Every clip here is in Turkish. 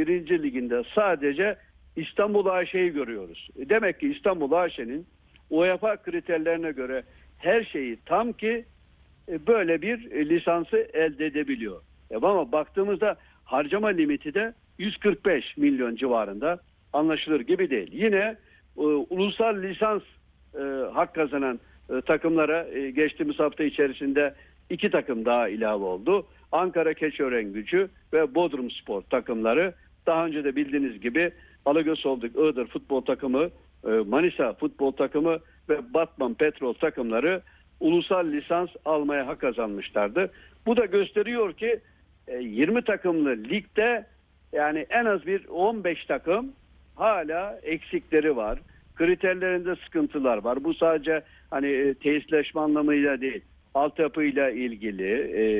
1. Liginde sadece İstanbul AŞ'yi görüyoruz. Demek ki İstanbul AŞ'nin UEFA kriterlerine göre her şeyi tam ki böyle bir lisansı elde edebiliyor. Ama baktığımızda harcama limiti de 145 milyon civarında, anlaşılır gibi değil. Yine ulusal lisans hak kazanan takımlara geçtiğimiz hafta içerisinde 2 takım daha ilave oldu. Ankara Keçiören-Gücü ve Bodrumspor takımları, daha önce de bildiğiniz gibi Alagöz-Holding Iğdır futbol takımı, Manisa futbol takımı ve Batman Petrol takımları ulusal lisans almaya hak kazanmışlardı. Bu da gösteriyor ki 20 takımlı ligde yani en az bir 15 takım hala eksikleri var. Kriterlerinde sıkıntılar var. Bu sadece hani tesisleşme anlamıyla değil, altyapıyla ilgili,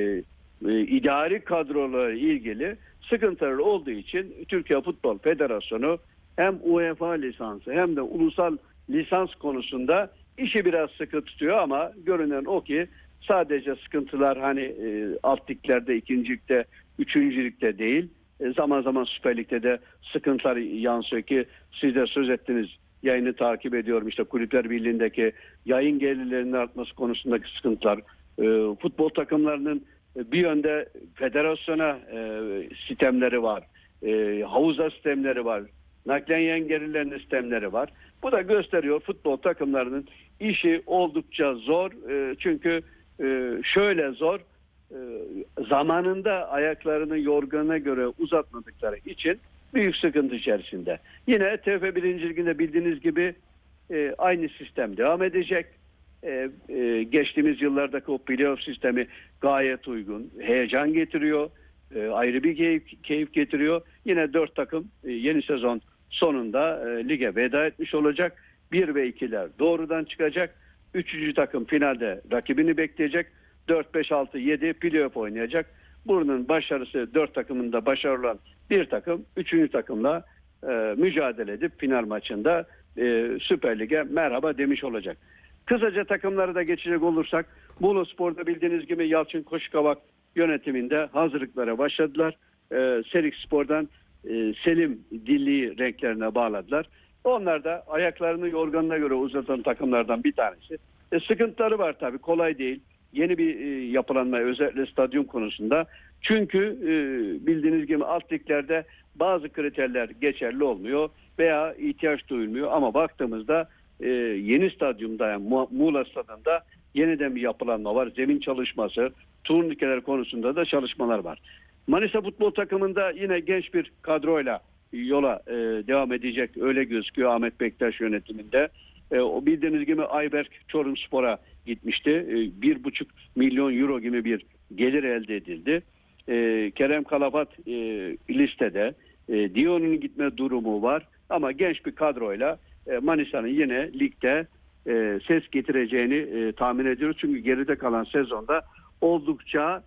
idari kadrolarla ilgili sıkıntılar olduğu için Türkiye Futbol Federasyonu hem UEFA lisansı hem de ulusal lisans konusunda işi biraz sıkı tutuyor, ama görünen o ki sadece sıkıntılar hani alt liglerde, 2. ligde, 3. ligde değil, zaman zaman Süper Lig'de de sıkıntılar yansıyor ki siz de söz ettiniz, yayını takip ediyorum. İşte Kulüpler Birliği'ndeki yayın gelirlerinin artması konusundaki sıkıntılar, futbol takımlarının bir yönde federasyona sistemleri var, havuza sistemleri var, naklen yayın gelirlerinin sistemleri var. Bu da gösteriyor futbol takımlarının işi oldukça zor. Çünkü şöyle zor, zamanında ayaklarını yorgana göre uzatmadıkları için büyük sıkıntı içerisinde. Yine TFF 1. Liginde bildiğiniz gibi aynı sistem devam edecek. Geçtiğimiz yıllardaki o playoff sistemi gayet uygun, heyecan getiriyor, ayrı bir keyif getiriyor. Yine 4 takım yeni sezon sonunda lige veda etmiş olacak. 1 ve 2'ler doğrudan çıkacak. 3. takım finalde rakibini bekleyecek. 4, 5, 6, 7 playoff oynayacak. Bunun başarısı, 4 takımında başarılı olan bir takım 3. takımla mücadele edip final maçında Süper Lig'e merhaba demiş olacak. Kısaca takımları da geçecek olursak, Muğla Spor'da bildiğiniz gibi Yalçın Koşukavak yönetiminde hazırlıklara başladılar. Serik Spor'dan Selim Dilli'yi renklerine bağladılar. Onlar da ayaklarını yorganına göre uzatan takımlardan bir tanesi. Sıkıntıları var tabii, kolay değil. Yeni bir yapılanma, özellikle stadyum konusunda. Çünkü bildiğiniz gibi alt liglerde bazı kriterler geçerli olmuyor veya ihtiyaç duyulmuyor. Ama baktığımızda yeni stadyumda, yani Muğla Stadı'nda yeniden bir yapılanma var. Zemin çalışması, turnikeler konusunda da çalışmalar var. Manisa futbol takımında yine genç bir kadroyla yola devam edecek, öyle gözüküyor Ahmet Bektaş yönetiminde. O bildiğiniz gibi Ayberk Çorumspor'a gitmişti. 1,5 milyon euro gibi bir gelir elde edildi. Kerem Kalafat listede. Dion'un gitme durumu var. Ama genç bir kadroyla Manisa'nın yine ligde ses getireceğini tahmin ediyoruz. Çünkü geride kalan sezonda oldukça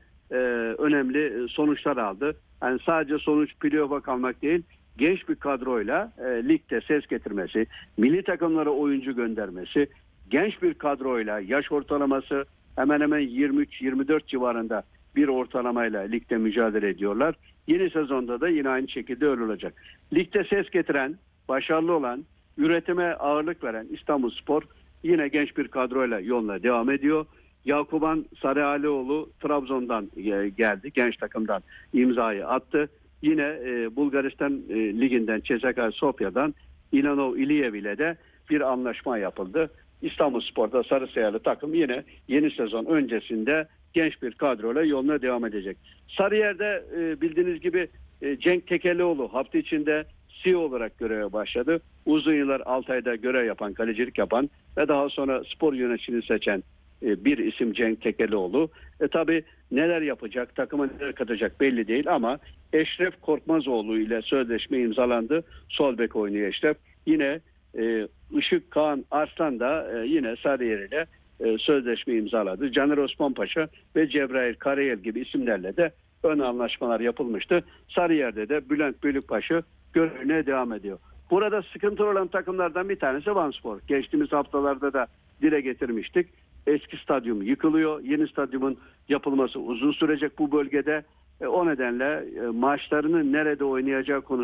önemli sonuçlar aldı. Yani sadece sonuç playoff'a kalmak değil, genç bir kadroyla ligde ses getirmesi, milli takımlara oyuncu göndermesi, genç bir kadroyla yaş ortalaması hemen hemen 23-24 civarında bir ortalamayla ligde mücadele ediyorlar. Yeni sezonda da yine aynı şekilde öyle olacak. Ligde ses getiren, başarılı olan, üretime ağırlık veren İstanbulspor yine genç bir kadroyla yoluna devam ediyor. Yakuban Sarıalioğlu Trabzon'dan geldi. Genç takımdan imzayı attı. Yine Bulgaristan liginden, CSKA Sofya'dan İlanov İliyev ile de bir anlaşma yapıldı. İstanbulspor'da sarı siyahlı takım yine yeni sezon öncesinde genç bir kadroyla yoluna devam edecek. Sarıyer'de bildiğiniz gibi Cenk Tekelioğlu hafta içinde CEO olarak göreve başladı. Uzun yıllar Altay'da görev yapan, kalecilik yapan ve daha sonra spor yöneticini seçen bir isim Cenk Tekelioğlu. Tabii neler yapacak, takıma neler katacak belli değil, ama Eşref Korkmazoğlu ile sözleşme imzalandı. Sol bek oynuyor Eşref. Yine Işık Kaan Arslan da yine Sarıyer ile sözleşme imzaladı. Caner Osmanpaşa ve Cebrail Karayel gibi isimlerle de ön anlaşmalar yapılmıştı. Sarıyer'de de Bülent Bölükbaşı görevine devam ediyor. Burada sıkıntı olan takımlardan bir tanesi Vanspor. Geçtiğimiz haftalarda da dile getirmiştik. Eski stadyum yıkılıyor. Yeni stadyumun yapılması uzun sürecek bu bölgede. O nedenle maçlarını nerede oynayacağı konusunda